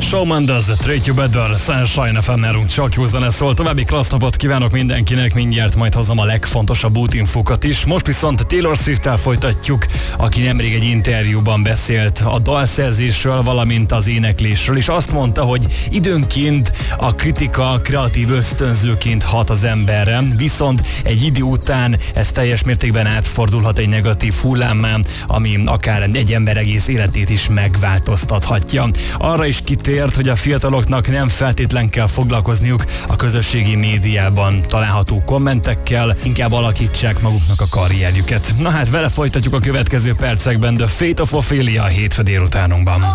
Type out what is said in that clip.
Shawn Mendes, Treat You Better, Sunshine FM nálunk csak jó zene szól. További klassz napot kívánok mindenkinek, mindjárt majd hozom a legfontosabb útinfókat is. Most viszont Taylor Swift-tel folytatjuk, aki nemrég egy interjúban beszélt a dalszerzésről, valamint az éneklésről, és azt mondta, hogy időnként a kritika kreatív ösztönzőként hat az emberre, viszont egy idő után ez teljes mértékben átfordulhat egy negatív hullámmá, ami akár egy ember egész életét is megváltoztathatja. Arra is kitért, hogy a fiataloknak nem feltétlen kell foglalkozniuk a közösségi médiában található kommentekkel, inkább alakítsák maguknak a karrierjüket. Na hát vele folytatjuk a következő percekben, The Fate of Ophelia a hétfő délutánunkban.